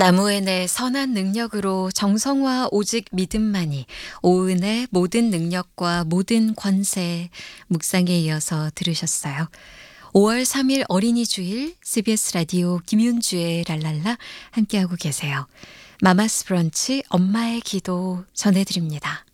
나무의 내 선한 능력으로 정성과 오직 믿음만이 오은의 모든 능력과 모든 권세 묵상에 이어서 들으셨어요. 5월 3일 어린이 주일 CBS 라디오 김윤주의 랄랄라 함께하고 계세요. 마마스 브런치 엄마의 기도 전해드립니다.